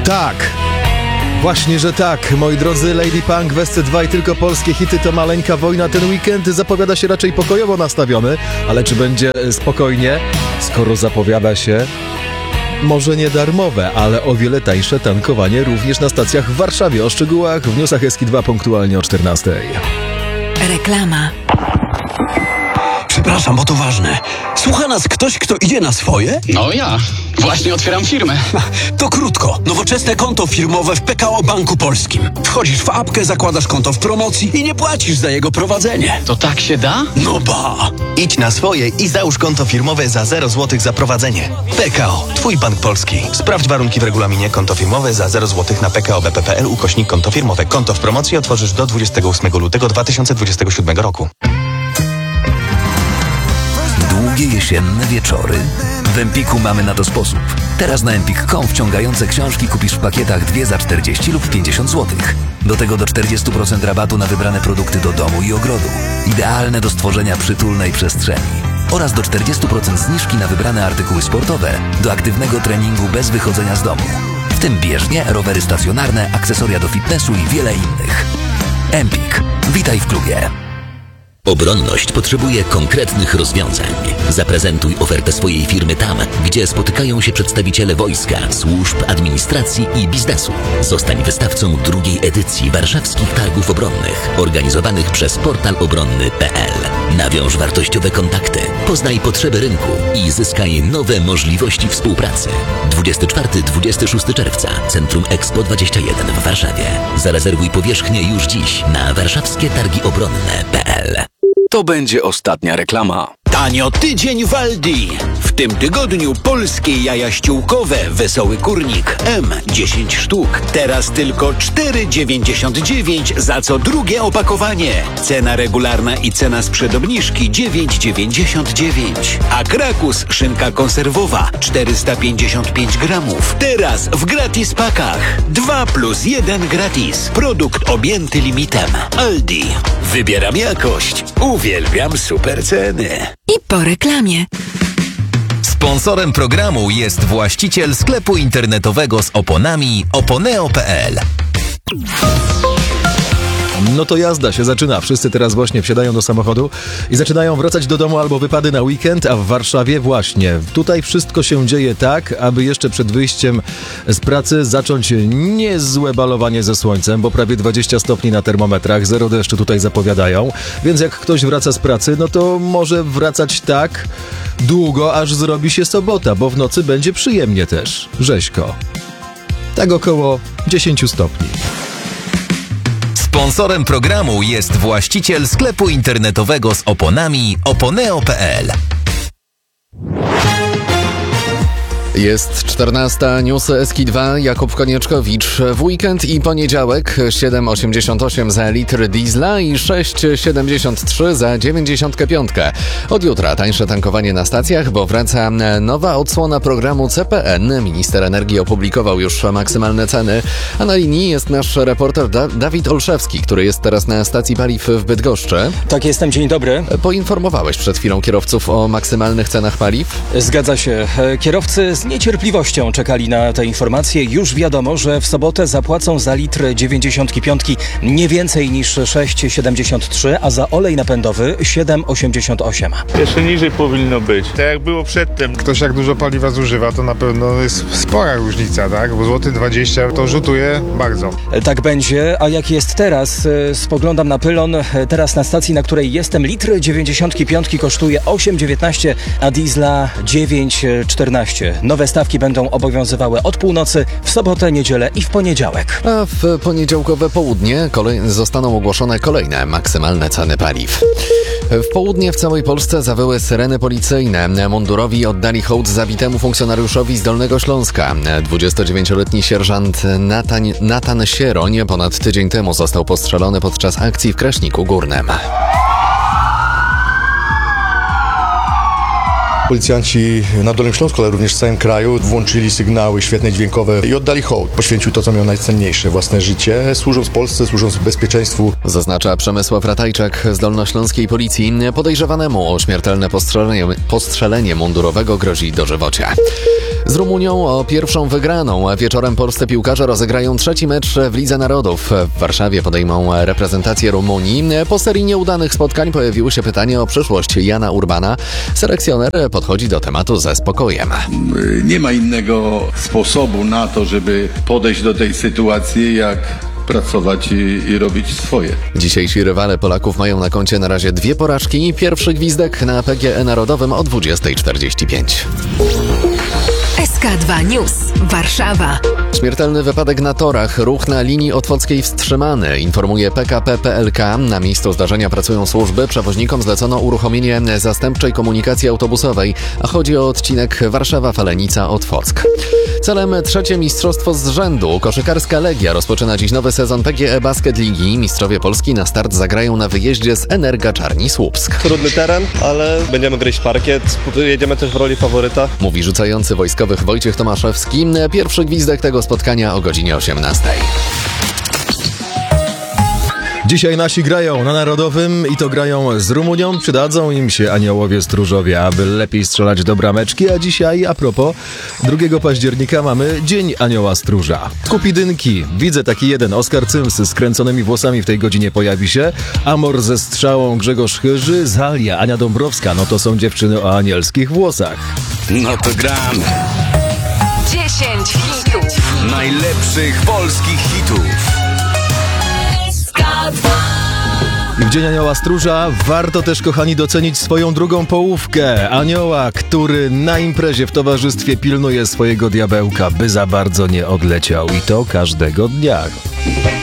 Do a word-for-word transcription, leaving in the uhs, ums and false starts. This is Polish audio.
Tak, właśnie, że tak, moi drodzy. Lady Punk w S C dwa i tylko polskie hity to maleńka wojna. Ten weekend zapowiada się raczej pokojowo nastawiony, ale czy będzie spokojnie, skoro zapowiada się może nie darmowe, ale o wiele tańsze tankowanie również na stacjach w Warszawie. O szczegółach w newsach S K dwa punktualnie o czternastej. Reklama. Przepraszam, bo to ważne. Słucha nas ktoś, kto idzie na swoje? No ja. Właśnie otwieram firmę. To krótko. Nowoczesne konto firmowe w P K O Banku Polskim. Wchodzisz w apkę, zakładasz konto w promocji i nie płacisz za jego prowadzenie. To tak się da? No ba! Idź na swoje i załóż konto firmowe za zero złotych za prowadzenie. P K O. Twój bank polski. Sprawdź warunki w regulaminie. Konto firmowe za zero złotych na pkobp.pl ukośnik konto firmowe. Konto w promocji otworzysz do dwudziestego ósmego lutego dwa tysiące dwudziestego siódmego roku. Długie jesienne wieczory? W Empiku mamy na to sposób. Teraz na empik kropka com wciągające książki kupisz w pakietach dwie za czterdzieści lub pięćdziesiąt złotych. Do tego do czterdzieści procent rabatu na wybrane produkty do domu i ogrodu. Idealne do stworzenia przytulnej przestrzeni. Oraz do czterdzieści procent zniżki na wybrane artykuły sportowe do aktywnego treningu bez wychodzenia z domu. W tym bieżnie, rowery stacjonarne, akcesoria do fitnessu i wiele innych. Empik. Witaj w klubie. Obronność potrzebuje konkretnych rozwiązań. Zaprezentuj ofertę swojej firmy tam, gdzie spotykają się przedstawiciele wojska, służb, administracji i biznesu. Zostań wystawcą drugiej edycji Warszawskich Targów Obronnych, organizowanych przez portal obronny kropka p l. Nawiąż wartościowe kontakty, poznaj potrzeby rynku i zyskaj nowe możliwości współpracy. dwudziestego czwartego do dwudziestego szóstego czerwca, Centrum Expo dwadzieścia jeden w Warszawie. Zarezerwuj powierzchnię już dziś na warszawskie targi obronne kropka p l. To będzie ostatnia reklama. Tanio tydzień w Aldi. W tym tygodniu polskie jaja ściółkowe Wesoły Kurnik M dziesięć sztuk. Teraz tylko cztery dziewięćdziesiąt dziewięć za co drugie opakowanie. Cena regularna i cena sprzed obniżki dziewięć dziewięćdziesiąt dziewięć. A Krakus szynka konserwowa czterysta pięćdziesiąt pięć gramów. Teraz w gratis pakach. dwa plus jeden gratis. Produkt objęty limitem. Aldi. Wybieram jakość. Uwielbiam super ceny. I po reklamie. Sponsorem programu jest właściciel sklepu internetowego z oponami oponeo kropka p l. No to jazda się zaczyna. Wszyscy teraz właśnie wsiadają do samochodu i zaczynają wracać do domu albo wypady na weekend, a w Warszawie właśnie. Tutaj wszystko się dzieje tak, aby jeszcze przed wyjściem z pracy zacząć niezłe balowanie ze słońcem, bo prawie dwadzieścia stopni na termometrach, zero deszczu tutaj zapowiadają. Więc jak ktoś wraca z pracy, no to może wracać tak długo, aż zrobi się sobota, bo w nocy będzie przyjemnie też. Rzeźko. Tak około dziesięć stopni. Sponsorem programu jest właściciel sklepu internetowego z oponami oponeo kropka p l. Jest czternasta, newsy S K dwa, Jakub Konieczkowicz. W weekend i poniedziałek siedem osiemdziesiąt osiem za litr diesla i sześć siedemdziesiąt trzy za dziewięćdziesiąt pięć. Od jutra tańsze tankowanie na stacjach, bo wraca nowa odsłona programu C P N. Minister energii opublikował już maksymalne ceny, a na linii jest nasz reporter da- Dawid Olszewski, który jest teraz na stacji paliw w Bydgoszczy. Tak, jestem, dzień dobry. Poinformowałeś przed chwilą kierowców o maksymalnych cenach paliw? Zgadza się. Kierowcy z niecierpliwością czekali na te informacje. Już wiadomo, że w sobotę zapłacą za litr dziewięćdziesiąt pięć nie więcej niż sześć siedemdziesiąt trzy, a za olej napędowy siedem osiemdziesiąt osiem. Jeszcze niżej powinno być. Tak jak było przedtem. Ktoś jak dużo paliwa zużywa, to na pewno jest spora różnica, tak? Bo złoty dwadzieścia to rzutuje bardzo. Tak będzie, a jak jest teraz? Spoglądam na pylon. Teraz na stacji, na której jestem, litr dziewięćdziesiąt pięć kosztuje osiem dziewiętnaście, a diesla dziewięć czternaście. Nowe stawki będą obowiązywały od północy w sobotę, niedzielę i w poniedziałek. A w poniedziałkowe południe kolej- zostaną ogłoszone kolejne maksymalne ceny paliw. W południe w całej Polsce zawyły syreny policyjne. Mundurowi oddali hołd zabitemu funkcjonariuszowi z Dolnego Śląska. dwudziestodziewięcioletni sierżant Natan, Natan Sieroń ponad tydzień temu został postrzelony podczas akcji w Kraśniku Górnym. Policjanci na Dolnym Śląsku, ale również w całym kraju włączyli sygnały świetne dźwiękowe i oddali hołd. Poświęcił to, co miał najcenniejsze, własne życie, służąc Polsce, służąc bezpieczeństwu. Zaznacza Przemysław Ratajczak z dolnośląskiej policji. Podejrzewanemu o śmiertelne postrzelenie, postrzelenie mundurowego grozi dożywocie. Z Rumunią o pierwszą wygraną. Wieczorem polscy piłkarze rozegrają trzeci mecz w Lidze Narodów. W Warszawie podejmą reprezentację Rumunii. Po serii nieudanych spotkań pojawiły się pytania o przyszłość Jana Urbana. Selekcjoner podchodzi do tematu ze spokojem. Nie ma innego sposobu na to, żeby podejść do tej sytuacji, jak pracować i, i robić swoje. Dzisiejsi rywale Polaków mają na koncie na razie dwie porażki. Pierwszy gwizdek na P G E Narodowym o dwudziesta czterdzieści pięć. S K dwa News. Warszawa. Śmiertelny wypadek na torach. Ruch na linii otwockiej wstrzymany, informuje P K P P L K. Na miejscu zdarzenia pracują służby. Przewoźnikom zlecono uruchomienie zastępczej komunikacji autobusowej, a chodzi o odcinek Warszawa-Falenica-Otwock. Celem trzecie mistrzostwo z rzędu. Koszykarska Legia rozpoczyna dziś nowy sezon P G E Basket Ligi. Mistrzowie Polski na start zagrają na wyjeździe z Energa Czarni Słupsk. Trudny teren, ale będziemy gryźć parkiet. Jedziemy też w roli faworyta. Mówi rzucający wojskowych Wojciech Tomaszewski. Pierwszy gwizdek tego spotkania o godzinie osiemnastej. Dzisiaj nasi grają na Narodowym i to grają z Rumunią. Przydadzą im się aniołowie stróżowie, aby lepiej strzelać do brameczki. A dzisiaj, a propos, drugiego października mamy Dzień Anioła Stróża. Kupidynki. Widzę taki jeden. Oskar Cyms z kręconymi włosami w tej godzinie pojawi się. Amor ze strzałą Grzegorz Chyży. Zalia, Ania Dąbrowska. No to są dziewczyny o anielskich włosach. No to gramy. dziesięć hitów. Najlepszych polskich hitów. I w Dzień Anioła Stróża warto też, kochani, docenić swoją drugą połówkę. Anioła, który na imprezie w towarzystwie pilnuje swojego diabełka, by za bardzo nie odleciał. I to każdego dnia.